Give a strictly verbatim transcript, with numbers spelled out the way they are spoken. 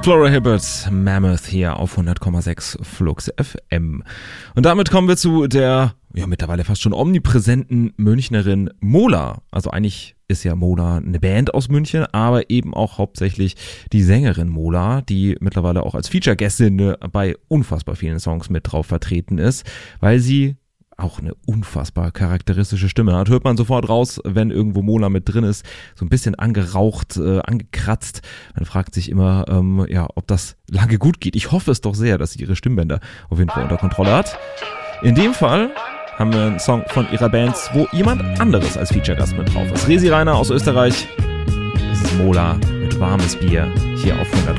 Flora Hibbert, Mammoth hier auf hundert Komma sechs Flux F M. Und damit kommen wir zu der ja mittlerweile fast schon omnipräsenten Münchnerin Mola. Also eigentlich ist ja Mola eine Band aus München, aber eben auch hauptsächlich die Sängerin Mola, die mittlerweile auch als Feature-Gästin bei unfassbar vielen Songs mit drauf vertreten ist, weil sie auch eine unfassbar charakteristische Stimme hat. Hört man sofort raus, wenn irgendwo Mola mit drin ist. So ein bisschen angeraucht, äh, angekratzt. Man fragt sich immer, ähm, ja, ob das lange gut geht. Ich hoffe es doch sehr, dass sie ihre Stimmbänder auf jeden Fall unter Kontrolle hat. In dem Fall haben wir einen Song von ihrer Band, wo jemand anderes als Feature-Gast mit drauf ist. Resi Rainer aus Österreich. Das ist Mola mit warmes Bier hier auf hundert